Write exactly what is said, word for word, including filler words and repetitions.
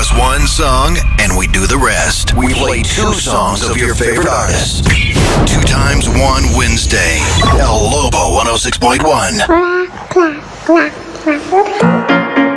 us one song, and we do the rest. We play two songs of your favorite artist. Two times one Wednesday. El Lobo one oh six point one.